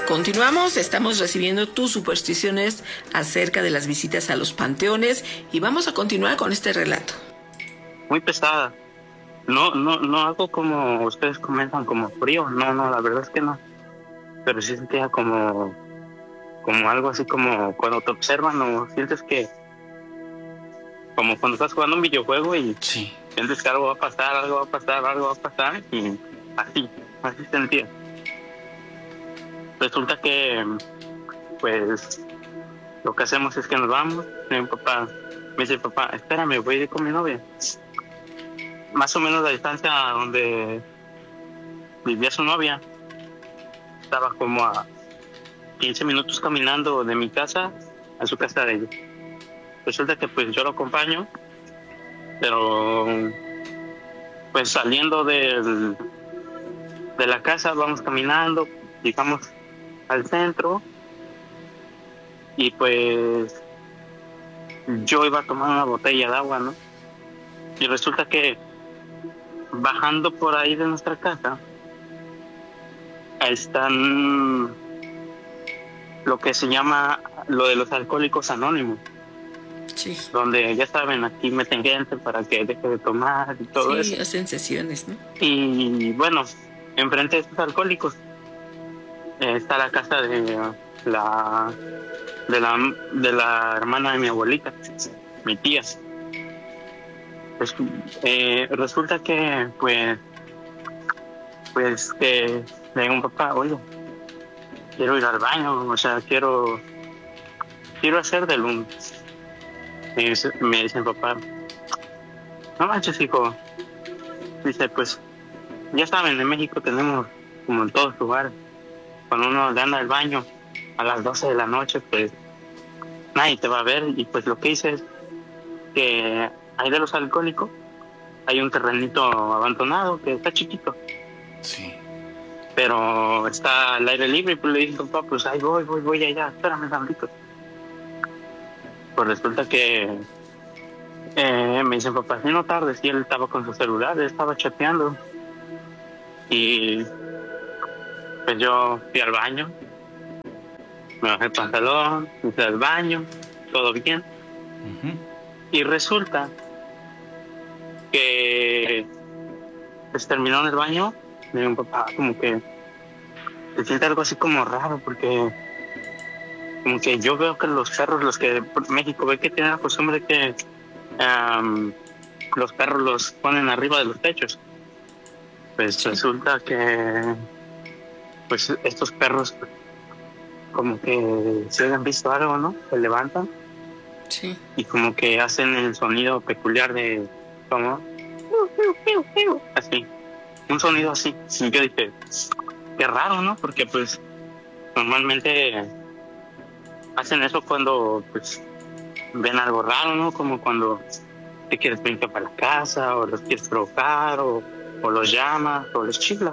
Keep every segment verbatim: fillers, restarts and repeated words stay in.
Continuamos, estamos recibiendo tus supersticiones acerca de las visitas a los panteones y vamos a continuar con este relato. Muy pesada. No, no, no hago como ustedes comentan, como frío. No, no, la verdad es que no. Pero sí sentía como, como algo así como cuando te observan o sientes que, como cuando estás jugando un videojuego y Sí. sientes que algo va a pasar, algo va a pasar, algo va a pasar y así, así sentía. Resulta que, pues, lo que hacemos es que nos vamos. Mi papá me dice, papá, espérame, voy a ir con mi novia. Más o menos la distancia donde vivía su novia estaba como a quince minutos caminando de mi casa a su casa de ella. Resulta que pues yo lo acompaño, pero pues saliendo del, de la casa vamos caminando, llegamos al centro y pues yo iba a tomar una botella de agua, ¿no? Y resulta que bajando por ahí de nuestra casa están lo que se llama lo de los alcohólicos anónimos. Sí. Donde ya saben, aquí meten gente para que deje de tomar y todo sí, eso. Sí, hacen sesiones, ¿no? Y bueno, enfrente de estos alcohólicos eh, está la casa de la de la de la hermana de mi abuelita, mi tía. Pues, eh, resulta que pues pues que le digo a un papá, oye, quiero ir al baño, o sea, quiero quiero hacer del un me dice, me dice mi papá, no manches, hijo. Dice, pues ya saben, en México tenemos, como en todos lugares, cuando uno le anda al baño a las doce de la noche, pues nadie te va a ver. Y pues lo que hice es que ahí de los alcohólicos hay un terrenito abandonado que está chiquito. Sí. Pero está al aire libre. Y pues le dije, papá, pues ahí voy, voy, voy allá, espérame tantito. Pues resulta que eh, me dice, papá, si no tardes. Y él estaba con su celular, él estaba chateando. Y pues yo fui al baño, me bajé el pantalón, fui al baño, todo bien. Uh-huh. Y resulta que pues terminó en el baño, me dijo, papá, como que se siente algo así como raro, porque como que yo veo que los perros, los que México ve que tienen la costumbre que um, los perros los ponen arriba de los techos. Pues sí. Resulta que pues estos perros como que se han visto algo, ¿no? Se levantan. Sí. Y como que hacen el sonido peculiar de como así, un sonido así. Y yo dije, qué raro, ¿no? Porque pues normalmente hacen eso cuando pues ven algo raro, ¿no? Como cuando te quieres venir para la casa, o los quieres provocar, o, o los llamas, o los chiflas.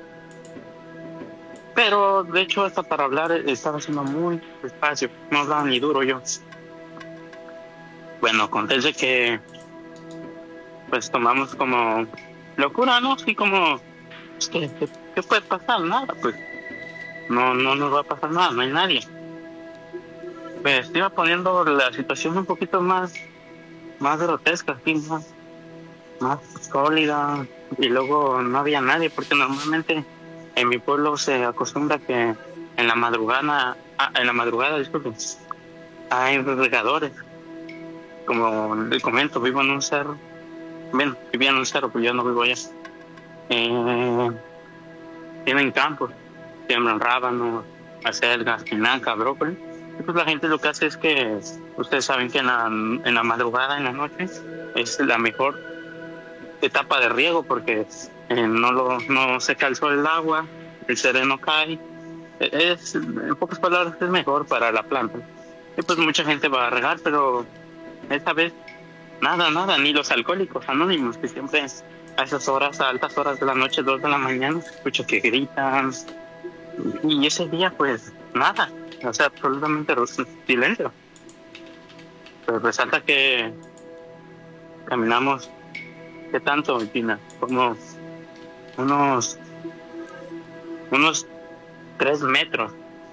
Pero de hecho hasta para hablar estaba haciendo muy despacio, no hablaba ni duro yo. Bueno, acontece que pues tomamos como locura, ¿no? Así como, pues, ¿qué, qué, ¿qué puede pasar? Nada, pues no, no nos va a pasar nada, no hay nadie. Pues iba poniendo la situación un poquito más, más grotesca, así, más, más sólida, y luego no había nadie, porque normalmente en mi pueblo se acostumbra que en la madrugada, ah, en la madrugada, disculpen, hay regadores. Como les comento, vivo en un cerro. Bueno, vivía en un cerro, pero yo no vivo allá. Eh, tienen campos, siembran rábanos, acelgas, espinaca, brócoli. Y pues la gente lo que hace es que, ustedes saben que en la, en la madrugada, en la noche, es la mejor etapa de riego porque eh, no, lo, no se calzó el agua, el sereno cae. Es, en pocas palabras, es mejor para la planta. Y pues mucha gente va a regar, pero esta vez nada, nada, ni los alcohólicos anónimos, que siempre a esas horas, a altas horas de la noche, dos de la mañana, se escucha que gritan. Y ese día, pues, nada, o sea, absolutamente silencio. Pero resalta que caminamos, ¿qué tanto, Gina? Como unos, unos tres metros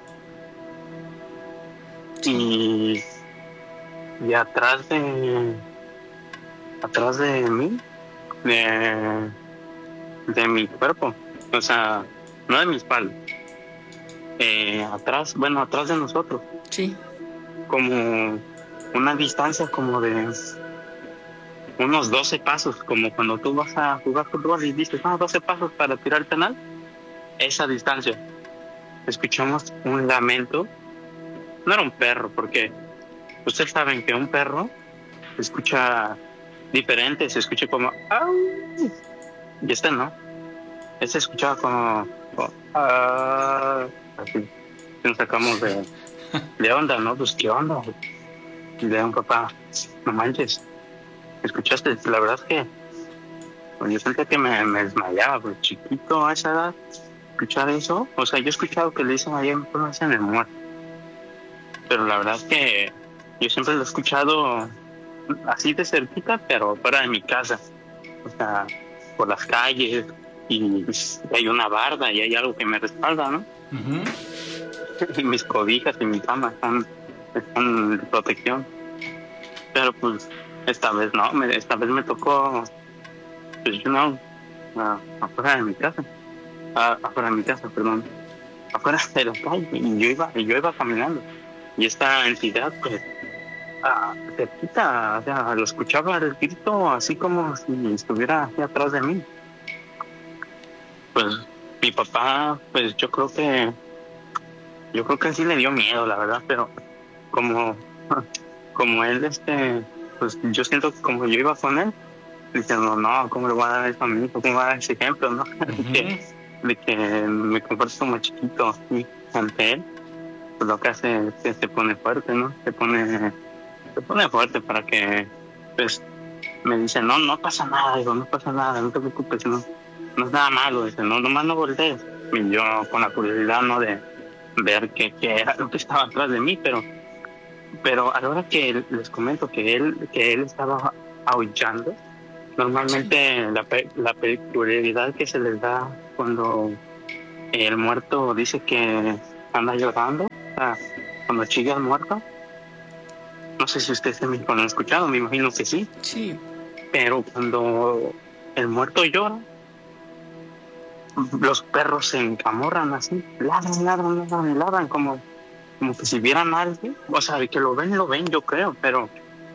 y, y atrás de atrás de mí, de, de mi cuerpo, o sea, no de mi espalda, eh, atrás, bueno, atrás de nosotros, Sí. como una distancia como de unos doce pasos, como cuando tú vas a jugar fútbol y dices, no, doce pasos para tirar el penal, esa distancia. Escuchamos un lamento, no era un perro, porque ustedes saben que un perro se escucha diferente, se escucha como ¡au! Y este no, este escuchaba como, como ¡ah! Así nos sacamos de, de onda, ¿no? Pues qué onda, y le un papá, no manches, ¿escuchaste? La verdad es que pues, yo sentía que me, me desmayaba, pues chiquito a esa edad, escuchar eso, o sea, yo he escuchado que le dicen allá en Puebla en el muerto, pero la verdad es que yo siempre lo he escuchado así de cerquita, pero fuera de mi casa, o sea, por las calles, y hay una barda y hay algo que me respalda, ¿no? Uh-huh. Y mis cobijas y mi cama están, están de protección, pero pues esta vez no, me, esta vez me tocó, pues yo no, uh, afuera de mi casa, uh, afuera de mi casa, perdón, afuera de la calle, y yo iba, y yo iba caminando, y esta entidad, pues, uh, cerquita, o sea, lo escuchaba el grito así como si estuviera aquí atrás de mí. Pues mi papá, pues yo creo que, yo creo que sí le dio miedo, la verdad, pero como, como él, este, pues yo siento que como yo iba con él, diciendo, no, ¿cómo le voy a dar eso a mi hijo? ¿Cómo le voy a dar ese ejemplo, no? Uh-huh. de, que, de que me comporto como chiquito y ante él, pues lo que hace es que se pone fuerte, ¿no? Se pone, se pone fuerte para que, pues, me dice, no, no pasa nada, digo, no pasa nada, no te preocupes, no, no es nada malo, dice, no, nomás no voltees. Y yo con la curiosidad, ¿no? De ver qué, qué era lo que estaba atrás de mí, pero, pero a la hora que les comento que él, que él estaba aullando, normalmente la, la peculiaridad que se les da cuando el muerto dice que anda llorando, o sea, cuando chilla el muerto, no sé si ustedes también lo han escuchado, me imagino que sí. Sí. Pero cuando el muerto llora, los perros se encamorran así, ladran, ladran, ladran, ladran, como, como que si vieran a alguien, o sea, que lo ven, lo ven, yo creo, pero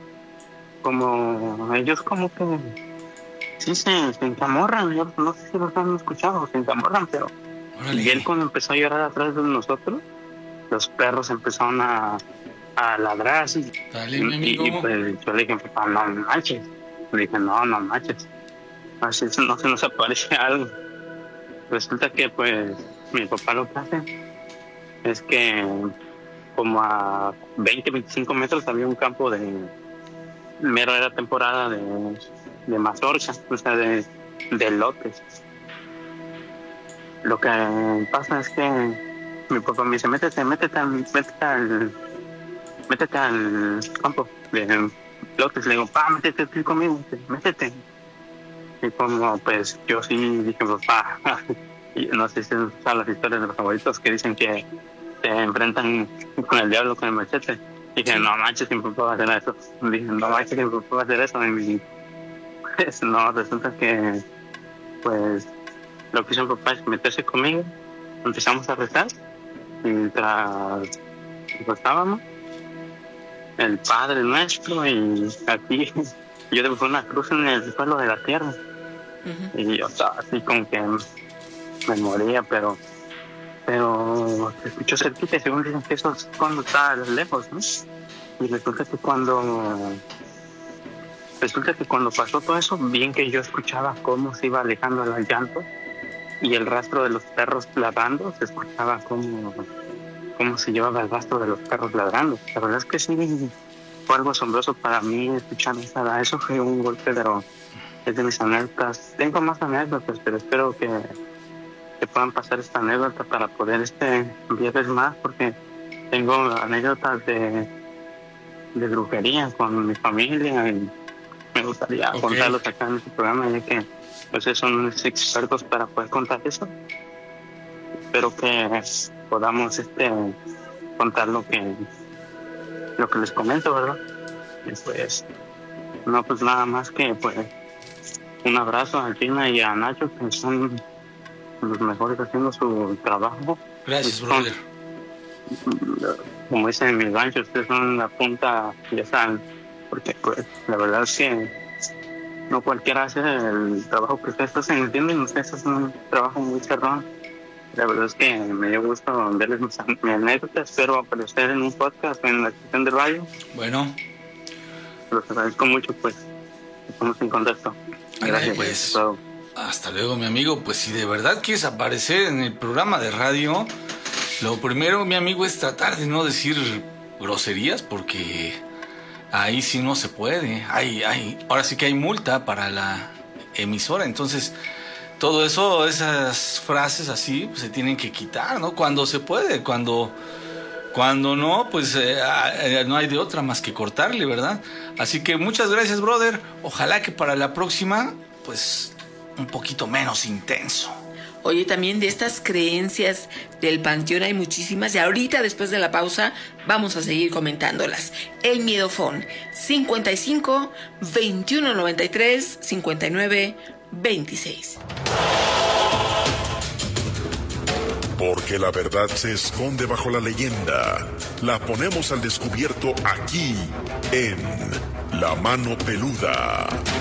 como ellos como que sí se, se encamorran, yo no sé si los han escuchado, se encamorran, pero Órale. Y él cuando empezó a llorar atrás de nosotros, los perros empezaron a, a ladrar así. Dale, y, mi amigo. y pues yo le dije, papá, no manches. Le dije, no, no manches. A ver si no se nos aparece algo. Resulta que pues mi papá lo que hace es que como a veinte, veinticinco metros había un campo de, mero era temporada de, de mazorca, o sea, de, de lotes. Lo que pasa es que mi papá me dice, métete, métete al, métete al, métete al campo de lotes. Le digo, pa, métete aquí conmigo, métete. Y como, pues, yo sí dije, papá, y no sé si son las historias de los abuelitos que dicen que se enfrentan con el diablo, con el machete. Y dije, no manches, que mi papá va a hacer eso. Dije, no manches, que mi papá va a hacer eso. Y pues, no, resulta que, pues, lo que hizo mi papá es meterse conmigo. Empezamos a rezar. Mientras rezábamos, el Padre Nuestro, y aquí yo dibujé una cruz en el suelo de la tierra. Uh-huh. Y yo estaba así como que me moría, pero pero se escuchó cerquita, y según dicen que eso es cuando está lejos, ¿no? Y resulta que cuando resulta que cuando pasó todo eso, bien que yo escuchaba cómo se iba alejando el llanto y el rastro de los perros ladrando, se escuchaba cómo, cómo se llevaba el rastro de los perros ladrando. La verdad es que sí fue algo asombroso para mí escuchar esa. Eso fue un golpe, pero es de mis anécdotas. Tengo más anécdotas, pero espero que, que puedan pasar esta anécdota para poder este enviarles más, porque tengo anécdotas de, de brujería con mi familia y me gustaría okay. contarlos acá en este programa, ya que pues son unos expertos para poder contar eso. Espero que podamos este contar lo que lo que les comento, ¿verdad? Y pues, no, pues nada más que, pues, un abrazo a Tina y a Nacho, que son los mejores haciendo su trabajo. Gracias, son, brother. Como dicen en mi rancho, ustedes son la punta, ya saben, porque pues la verdad es que no cualquiera hace el trabajo que ustedes hacen, ¿entienden? Ustedes hacen un trabajo muy cerrado. La verdad es que me dio gusto verles mis anécdotas. Espero aparecer en un podcast o en la estación de radio. Bueno. Los agradezco mucho, pues. Estamos en contacto. Gracias. Pues, hasta luego, mi amigo. Pues si de verdad quieres aparecer en el programa de radio, lo primero, mi amigo, es tratar de no decir groserías, porque ahí sí no se puede. Hay, hay, ahora sí que hay multa para la emisora. Entonces, todo eso, esas frases así, pues, se tienen que quitar, ¿no? Cuando se puede, cuando... Cuando no, pues eh, eh, no hay de otra más que cortarle, ¿verdad? Así que muchas gracias, brother. Ojalá que para la próxima, pues, un poquito menos intenso. Oye, también de estas creencias del panteón hay muchísimas y ahorita, después de la pausa, vamos a seguir comentándolas. El miedofón, cincuenta y cinco, veintiuno noventa y tres, cincuenta y nueve, veintiséis. Porque la verdad se esconde bajo la leyenda. La ponemos al descubierto aquí, en La Mano Peluda.